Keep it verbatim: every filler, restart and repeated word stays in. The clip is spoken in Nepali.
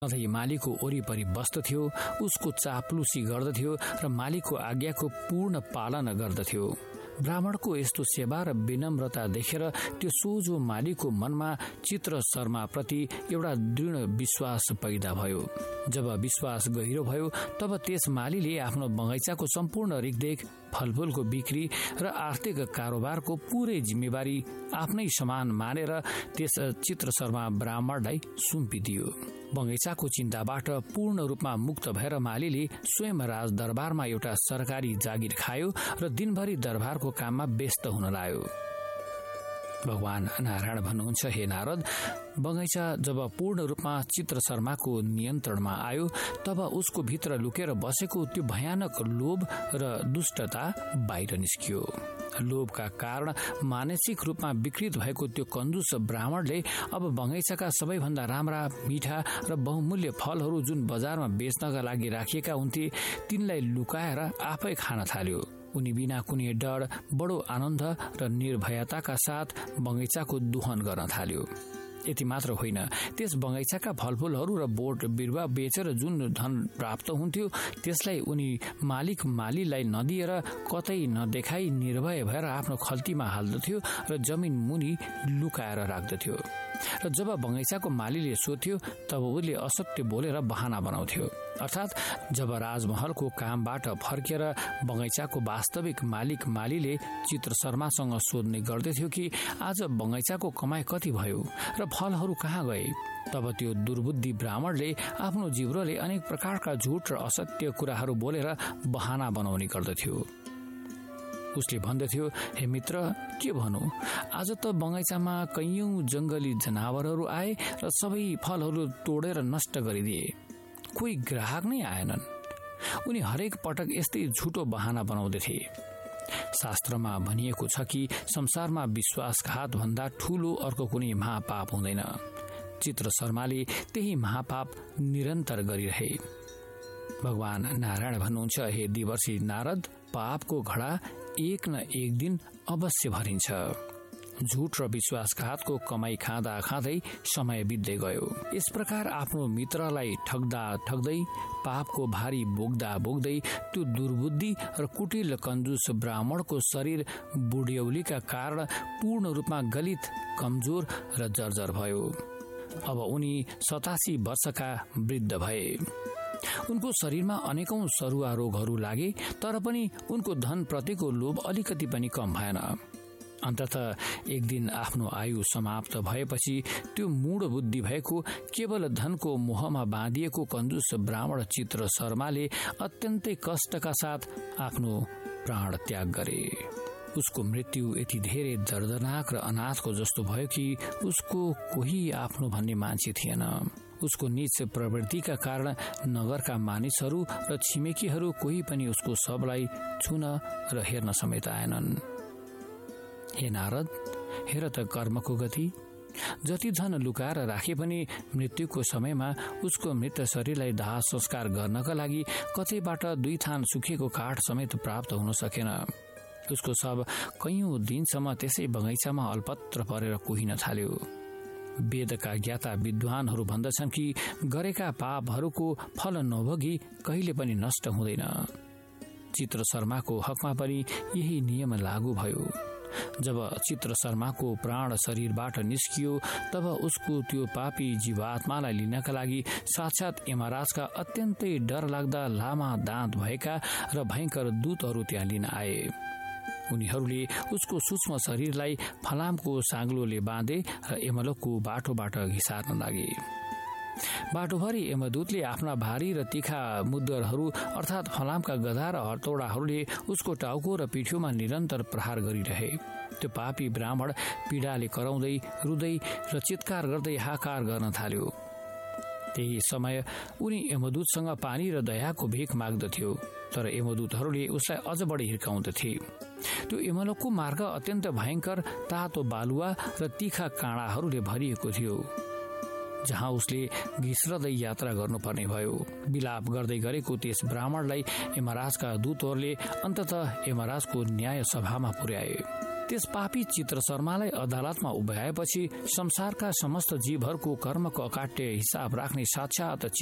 सधैँ मालिकको वरिपरि बस्दथ्यो, उसको चाप्लुसी गर्दथ्यो र मालिकको आज्ञाको पूर्ण पालना गर्दथ्यो। ब्राह्मणको यस्तो सेवा र विनम्रता देखेर त्यो सोझो मालिकको मनमा चित्रशर्माप्रति एउटा दृढ विश्वास पैदा भयो। जब विश्वास गहिरो भयो तब त्यस मालीले आफ्नो बगैँचाको सम्पूर्ण रेखदेख, फलफूलको बिक्री र आर्थिक कारोबारको पूरै जिम्मेवारी आफ्नै समान मानेर त्यस चित्रशर्मा ब्राह्मणलाई सुम्पिदियो। बगैँचाको चिन्ताबाट पूर्ण रूपमा मुक्त भएर मालीले स्वयं राजदरबारमा एउटा सरकारी जागिर खायो र दिनभरि दरबारको काममा व्यस्त हुन लाग्यो। भगवान नारायण भन्नुहुन्छ, हे नारद, बगैँचा जब पूर्ण रूपमा चित्रशर्माको नियन्त्रणमा आयो तब उसको भित्र लुकेर बसेको त्यो भयानक लोभ र दुष्टता बाहिर निस्कियो। लोभका कारण मानसिक रूपमा विकृत भएको त्यो कन्जुस ब्राह्मणले अब बगैँचाका सबैभन्दा राम्रा, मिठा र बहुमूल्य फलहरू जुन बजारमा बेच्नका लागि राखिएका हुन्थे तिनलाई लुकाएर आफै खान थाल्यो। उनी बिना कुनै डर, बडो आनन्द र निर्भयताका साथ बगैँचाको दोहन गर्न थाल्यो। यति मात्र होइन, त्यस बगैँचाका फलफूलहरू र बोट बिरुवा बेचेर जुन धन प्राप्त हुन्थ्यो त्यसलाई उनी मालिक मालीलाई नदिएर कतै नदेखाई निर्भय भएर आफ्नो खल्तीमा हाल्दथ्यो र जमिन मुनि लुकाएर राख्दथ्यो। र जब बगैँचाको मालीले सोध्थ्यो तब उसले असत्य बोलेर बहाना बनाउँथ्यो। अर्थात् जब राजमहलको कामबाट फर्केर बगैँचाको वास्तविक मालिक मालीले चित्रशर्मासँग सोध्ने गर्दथ्यो कि आज बगैँचाको कमाई कति भयो र फलहरू कहाँ गए, तब त्यो दुर्बुद्धि ब्राह्मणले आफ्नो जिब्रोले अनेक प्रकारका झुट र असत्य कुराहरू बोलेर बहाना बनाउने गर्दथ्यो। उसले भन्दथ्यो, हे मित्र, के भनौं, आज त बगैँचामा कैयौं जंगली जनावरहरू आए र सबै फलहरू तोडेर नष्ट गरिदिए। कोही ग्राहक नै आएनन्। उनी हरेक पटक यस्तै झुटो बहाना बनाउँदथे। शास्त्रमा भनिएको छ कि संसारमा विश्वासघात भन्दा ठूलो अर्को कुनै महापाप हुँदैन। चित्रशर्माले त्यही महापाप निरन्तर गरिरहे। भगवान नारायण भन्नुहुन्छ, हे दिवर्षी नारद, पापको घडा एक न एक दिन अवश्य भरिन्छ। झुट र विश्वासघातको कमाई खाँदा खाँदै समय बित्दै गयो। यस प्रकार आफ्नो मित्रलाई ठग्दा ठग्दै, पापको भारी बोक्दा बोक्दै त्यो दुर्बुद्धि र कुटिल कन्जुस ब्राह्मणको शरीर बुढ्यौलीका कारण पूर्ण रूपमा गलित, कमजोर र जर्जर भयो। अब उनी सतासी वर्षका वृद्ध भए। उनको शरीरमा अनेकौं सरुवा रोगहरू लागे, तर पनि उनको धन प्रतिको लोभ अलिकति पनि कम भएन। अन्ततः एक दिन आफ्नो आयु समाप्त भएपछि त्यो मूढ बुद्धि भएको, केवल धनको मोहमा बाँधिएको कन्जुस ब्राह्मण चित्रशर्माले अत्यन्तै कष्टका साथ आफ्नो प्राण त्याग गरे। उसको मृत्यु यति धेरै दर्दनाक र अनाथको जस्तो भयो कि उसको कोही आफ्नो भन्ने मान्छे थिएन। उसको नीच प्रवृत्तिका कारण नगरका मानिसहरू र छिमेकीहरू कोही पनि उसको शवलाई छुन र हेर्न समेत आएनन्। हे नारद, हेर त कर्मको गति। जति धन लुकाएर राखे पनि मृत्युको समयमा उसको मृत शरीरलाई दाह संस्कार गर्नका लागि कतैबाट दुई थान सुकेको काठ समेत प्राप्त हुन सकेन। उसको शव कैयौं दिनसम्म त्यसै बगैँचामा अल्पत्र परेर कुहिन थाल्यो। वेदका ज्ञाता विद्वानहरू भन्दछन् कि गरेका पापहरूको फल नभोगी कहिले पनि नष्ट हुँदैन। चित्रशर्माको हकमा पनि यही नियम लागू भयो। जब चित्रशर्माको प्राण शरीरबाट निस्कियो तब उसको त्यो पापी जीवात्मालाई लिनका लागि साक्षात यमराजका अत्यन्तै डर लाग्दा लामा दाँत भएका र भयंकर दूतहरू त्यहाँ लिन आए। उनीहरूले उसको सूक्ष्म शरीरलाई फलामको साङ्लोले बाँधे र यमलोकको बाटोबाट घिसार्न लागे। बाटोभरि यमदूतले आफ्ना भारी र तीखा मुद्दरहरू अर्थात फलामका गधा र हतौडाहरूले उसको टाउको र पिठ्यौमा निरन्तर प्रहार गरिरहे। त्यो पापी ब्राह्मण पीडाले कराउँदै, रुँदै र चित्कार गर्दै हाकार गर्न थाल्यो। त्यही समय उनी यमदूतसँग पानी र दयाको भिख माग्दथ्यो, तर यमदूतहरूले उसलाई अझ बढी हिर्काउँदथे। त्यो यमलोकको मार्ग अत्यन्त भयंकर, तातो बालुवा र तीखा काँडाहरूले भरिएको थियो, जहाँ उसले घिस्रदै यात्रा गर्नुपर्ने भयो। विलाप गर्दै गरेको त्यस ब्राह्मणलाई यमराजका दूतहरूले अन्ततः यमराजको न्याय सभामा पुर्याए। त्यस पापी चित्र शर्मालाई अदालतमा उभ्याएपछि संसारका समस्त जीवहरूको कर्मको अकाट्य हिसाब राख्ने साक्षात